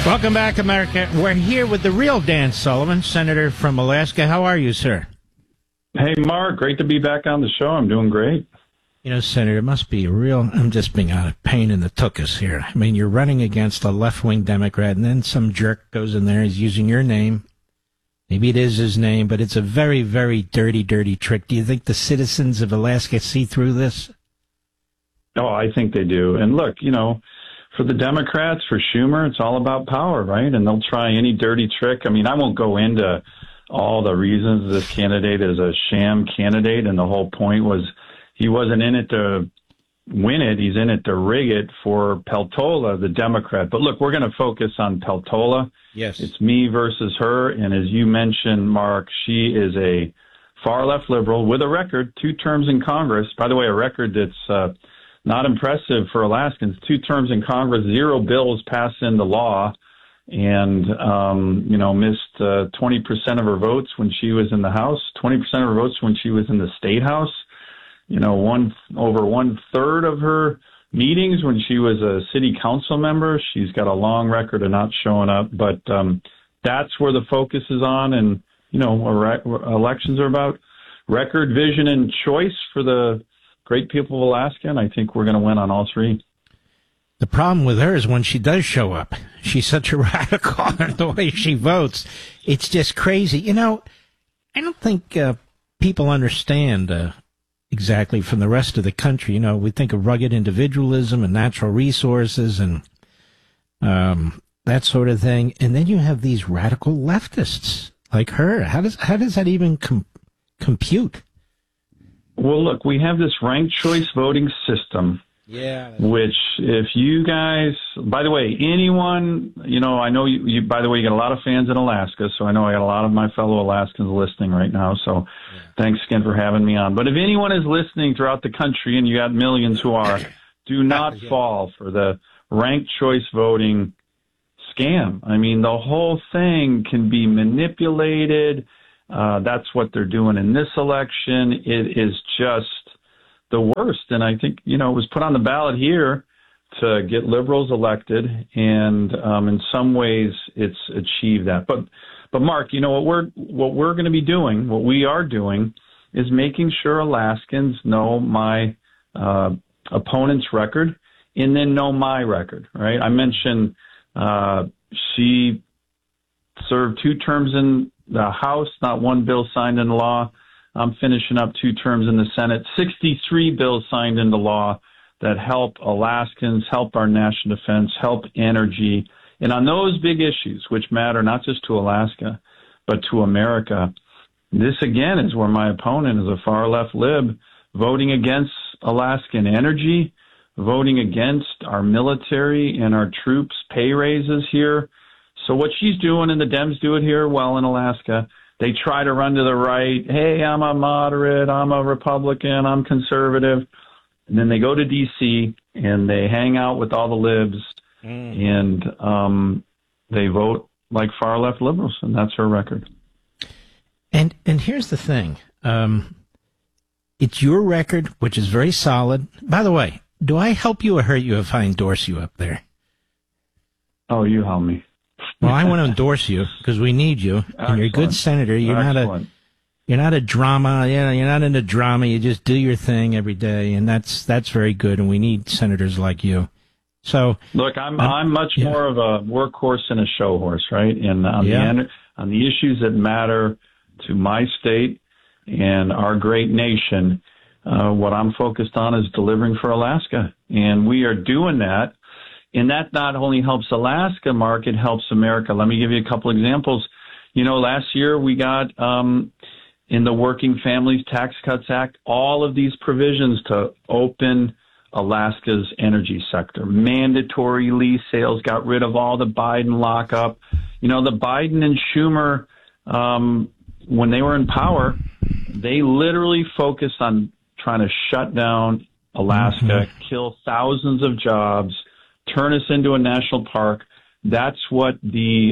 Welcome back, America. We're here with the real Dan Sullivan, Senator from Alaska. How are you, sir? Hey, Mark. Great to be back on the show. I'm doing great. You know, Senator, it must be I'm just being a pain in the tuchus here. I mean, you're running against a left-wing Democrat, and then some jerk goes in there, he's using your name. Maybe it is his name, but it's a very, very dirty, dirty trick. Do you think the citizens of Alaska see through this? Oh, I think they do. And look, you know, for the Democrats, for Schumer, it's all about power, right? And they'll try any dirty trick. I mean, I won't go into all the reasons this candidate is a sham candidate, and the whole point was he wasn't in it to win it. He's in it to rig it for Peltola, the Democrat. But look, we're going to focus on Peltola. Yes. It's me versus her. And as you mentioned, Mark, she is a far-left liberal with a record, 2 terms in Congress. By the way, a record that's not impressive for Alaskans. 2 terms in Congress, 0 bills passed into law, and, missed 20% of her votes when she was in the House, 20% of her votes when she was in the State House. You know, over 1/3 of her meetings when she was a city council member. She's got a long record of not showing up, but that's where the focus is on. And, you know, elections are about record, vision, and choice for the great people of Alaska, and I think we're going to win on all 3. The problem with her is when she does show up, she's such a radical in the way she votes. It's just crazy. You know, I don't think people understand exactly from the rest of the country. You know, we think of rugged individualism and natural resources and that sort of thing. And then you have these radical leftists like her. How does that even compute? Well, look, we have this ranked choice voting system. Yeah. Which, if you guys, by the way, anyone, you know, I know you by the way, you got a lot of fans in Alaska, so I know I got a lot of my fellow Alaskans listening right now, so thanks again for having me on. But if anyone is listening throughout the country, and you got millions who are, do not fall for the ranked choice voting scam. I mean, the whole thing can be manipulated. That's what they're doing in this election. It is just the worst. And I think, you know, it was put on the ballot here to get liberals elected. And in some ways it's achieved that. But Mark, you know, what we're going to be doing, what we are doing is making sure Alaskans know my opponent's record and then know my record, right? I mentioned she served 2 terms in the House, not 1 bill signed into law. I'm finishing up 2 terms in the Senate, 63 bills signed into law that help Alaskans, help our national defense, help energy. And on those big issues, which matter not just to Alaska, but to America, this again is where my opponent is a far left lib voting against Alaskan energy, voting against our military and our troops' pay raises here. So what she's doing, and the Dems do it here well in Alaska, they try to run to the right. Hey, I'm a moderate, I'm a Republican, I'm conservative. And then they go to D.C. and they hang out with all the libs and they vote like far left liberals, and that's her record. And here's the thing. It's your record, which is very solid. By the way, do I help you or hurt you if I endorse you up there? Oh, you help me. Well, I want to endorse you because we need you. And you're a good senator. You're not a drama. Yeah, you're not into drama. You just do your thing every day, and that's very good. And we need senators like you. So look, I'm much more of a workhorse and a show horse, right? And on the issues that matter to my state and our great nation, what I'm focused on is delivering for Alaska, and we are doing that. And that not only helps Alaska, Mark, it helps America. Let me give you a couple examples. You know, last year we got in the Working Families Tax Cuts Act all of these provisions to open Alaska's energy sector. Mandatory lease sales, got rid of all the Biden lockup. You know, the Biden and Schumer, when they were in power, they literally focused on trying to shut down Alaska, kill thousands of jobs, turn us into a national park. That's what the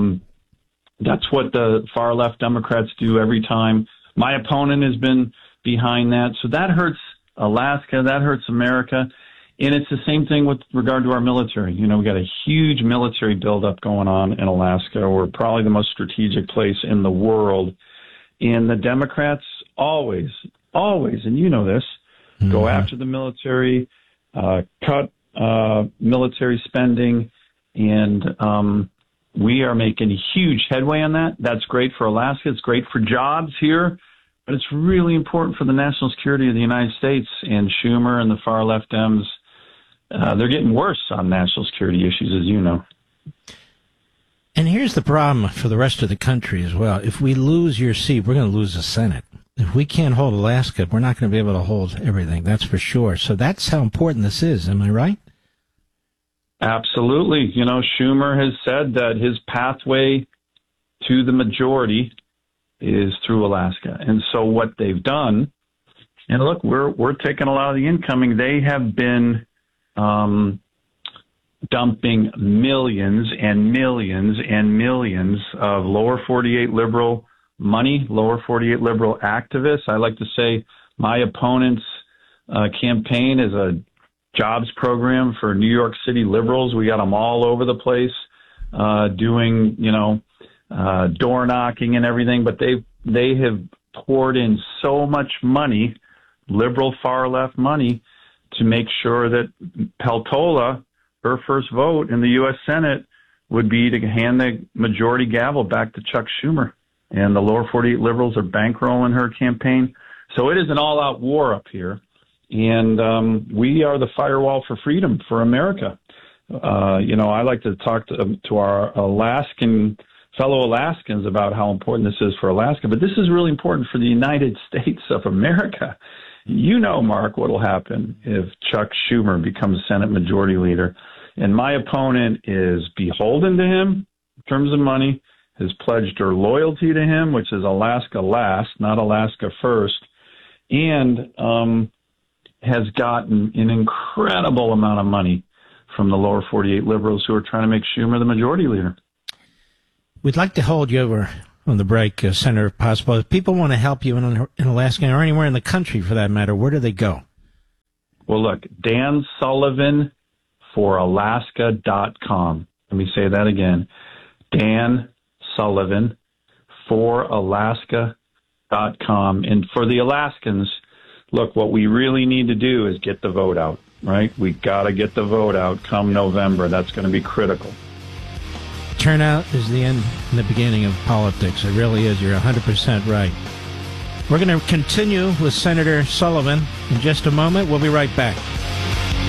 far left Democrats do every time. My opponent has been behind that. So that hurts Alaska. That hurts America. And it's the same thing with regard to our military. You know, we got a huge military buildup going on in Alaska. We're probably the most strategic place in the world. And the Democrats always, and you know this, go after the military, cut military spending, and we are making huge headway on that. That's great for Alaska. It's great for jobs here, but it's really important for the national security of the United States. And Schumer and the far left Dems, they're getting worse on national security issues, as you know. And here's the problem for the rest of the country as well. If we lose your seat, we're going to lose the Senate. If we can't hold Alaska, we're not going to be able to hold everything. That's for sure. So that's how important this is. Am I right? Absolutely. You know, Schumer has said that his pathway to the majority is through Alaska. And so what they've done, and look, we're taking a lot of the incoming. They have been dumping millions and millions and millions of lower 48 liberal money, lower 48 liberal activists. I like to say my opponent's campaign is a jobs program for New York City liberals. We got them all over the place doing, door knocking and everything, but they have poured in so much money, liberal far left money, to make sure that Peltola, her first vote in the U.S. Senate, would be to hand the majority gavel back to Chuck Schumer. And the lower 48 liberals are bankrolling her campaign. So it is an all-out war up here. And we are the firewall for freedom for America. I like to talk to our fellow Alaskans about how important this is for Alaska, but this is really important for the United States of America. You know, Mark, what will happen if Chuck Schumer becomes Senate Majority Leader. And my opponent is beholden to him in terms of money, has pledged her loyalty to him, which is Alaska last, not Alaska first, and has gotten an incredible amount of money from the lower 48 liberals who are trying to make Schumer the majority leader. We'd like to hold you over on the break, Senator, if possible. If people want to help you in Alaska or anywhere in the country for that matter, where do they go? Well, look, Dan Sullivan for Alaska.com. Let me say that again. Dan Sullivan for Alaska.com. And for the Alaskans, look, what we really need to do is get the vote out, right? We got to get the vote out come November. That's going to be critical. Turnout is the end and the beginning of politics. It really is. You're 100% right. We're going to continue with Senator Sullivan in just a moment. We'll be right back.